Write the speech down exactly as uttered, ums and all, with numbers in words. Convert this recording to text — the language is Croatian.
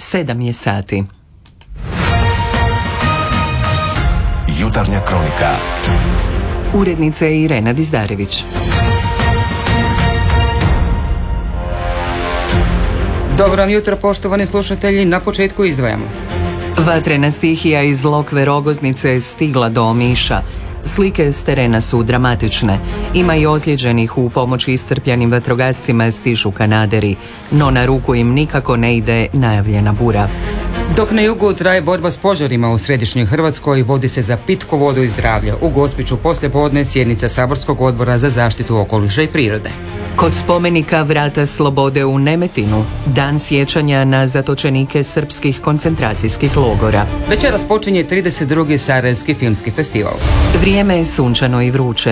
Sedam je sati. Jutarnja kronika. Urednica je Irena Dizdarević. Dobro vam jutro, poštovani slušatelji, na početku izdvajamo. Vatrena stihija iz Lokve Rogoznice je stigla do Omiša. Slike s terena su dramatične. Ima i ozlijeđenih. U pomoći iscrpljenim vatrogascima stižu kanaderi, no na ruku im nikako ne ide najavljena bura. Dok na jugu traje borba s požarima u središnjoj Hrvatskoj, vodi se za pitku vodu i zdravlje. U Gospiću poslijepodne sjednica Saborskog odbora za zaštitu okoliša i prirode. Kod spomenika Vrata slobode u Nemetinu, dan sjećanja na zatočenike srpskih koncentracijskih logora. Večeras počinje trideset drugi Sarajevski filmski festival. Vrijeme je sunčano i vruće.